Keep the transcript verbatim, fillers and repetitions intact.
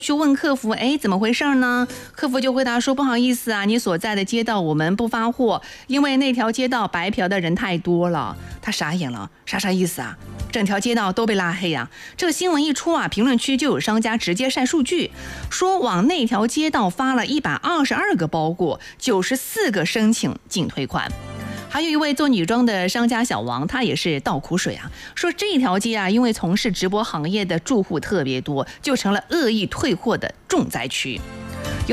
去问客服，哎，怎么回事呢？客服就回答说，不好意思啊，你所在的街道我们不发货，因为那条街道白嫖的人太多了。他傻眼了，啥啥意思啊？整条街道都被拉黑啊！这个新闻一出啊，评论区就有商家直接晒数据，说往那条街道发了一百二十二个包裹，九十四个申请仅退款。还有一位做女装的商家小王，他也是倒苦水啊，说这条街啊，因为从事直播行业的住户特别多，就成了恶意退货的重灾区。